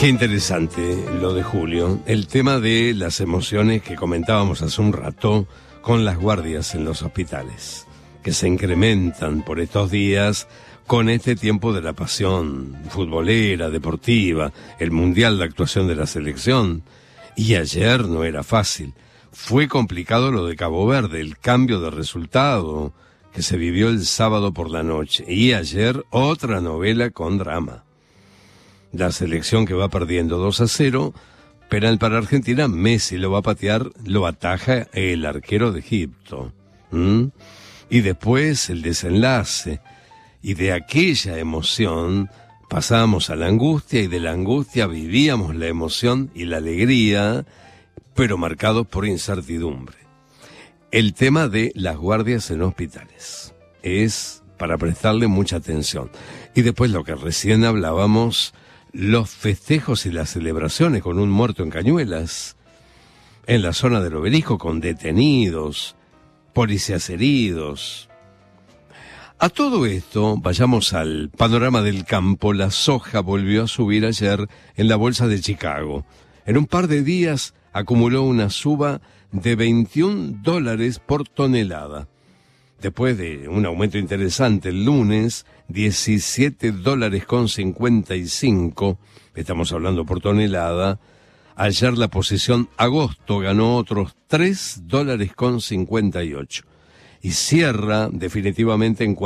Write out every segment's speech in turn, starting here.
Qué interesante lo de Julio. El tema de las emociones que comentábamos hace un rato con las guardias en los hospitales, que se incrementan por estos días con este tiempo de la pasión futbolera, deportiva, el mundial de actuación de la selección. Y ayer no era fácil. Fue complicado lo de Cabo Verde, el cambio de resultado que se vivió el sábado por la noche. Y ayer otra novela con drama. La selección que va perdiendo 2-0, penal para Argentina, Messi lo va a patear, lo ataja el arquero de Egipto. Y después el desenlace. Y de aquella emoción pasábamos a la angustia, y de la angustia vivíamos la emoción y la alegría, pero marcados por incertidumbre. El tema de las guardias en hospitales es para prestarle mucha atención. Y después lo que recién hablábamos, los festejos y las celebraciones con un muerto en Cañuelas, en la zona del Obelisco con detenidos, policías heridos. A todo esto, vayamos al panorama del campo. La soja volvió a subir ayer en la bolsa de Chicago. En un par de días acumuló una suba de $21 por tonelada. Después de un aumento interesante el lunes, $17.55, estamos hablando por tonelada. Ayer la posición agosto ganó otros $3.58. Y cierra definitivamente en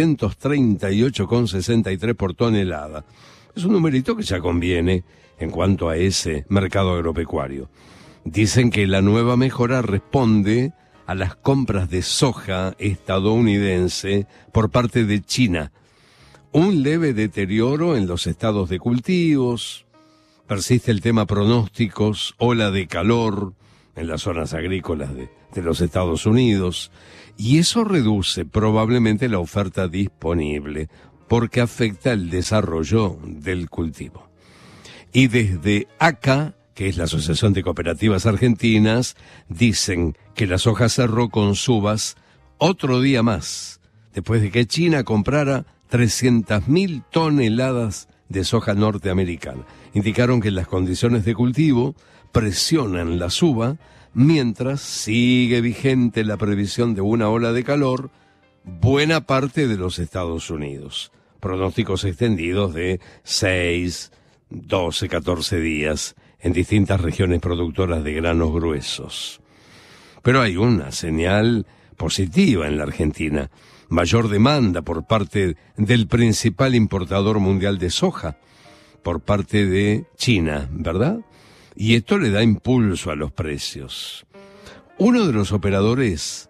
$438.63 por tonelada. Es un numerito que ya conviene en cuanto a ese mercado agropecuario. Dicen que la nueva mejora responde a las compras de soja estadounidense por parte de China. Un leve deterioro en los estados de cultivos, persiste el tema pronósticos, ola de calor en las zonas agrícolas de los Estados Unidos, y eso reduce probablemente la oferta disponible, porque afecta el desarrollo del cultivo. Y desde ACA, que es la Asociación de Cooperativas Argentinas, dicen que la soja cerró con subas otro día más, después de que China comprara 300.000 toneladas de soja norteamericana. Indicaron que las condiciones de cultivo presionan la suba, mientras sigue vigente la previsión de una ola de calor buena parte de los Estados Unidos. Pronósticos extendidos de 6, 12, 14 días en distintas regiones productoras de granos gruesos. Pero hay una señal positiva en la Argentina. Mayor demanda por parte del principal importador mundial de soja, por parte de China, ¿verdad? Y esto le da impulso a los precios. Uno de los operadores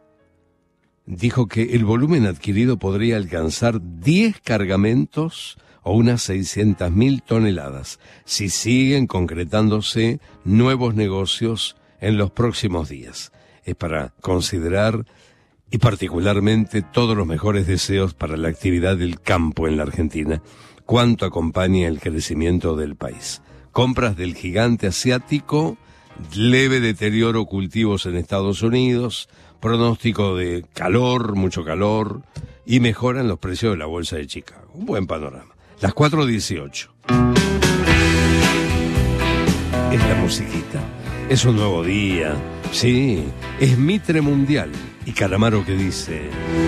dijo que el volumen adquirido podría alcanzar 10 cargamentos o unas 600.000 toneladas, si siguen concretándose nuevos negocios en los próximos días. Es para considerar, y particularmente todos los mejores deseos para la actividad del campo en la Argentina, cuánto acompaña el crecimiento del país. Compras del gigante asiático, leve deterioro cultivos en Estados Unidos, pronóstico de calor, mucho calor, y mejora en los precios de la bolsa de Chicago. Un buen panorama. Las 4:18. Es la musiquita. Es un nuevo día. Sí, es Mitre Mundial. Y Calamaro que dice...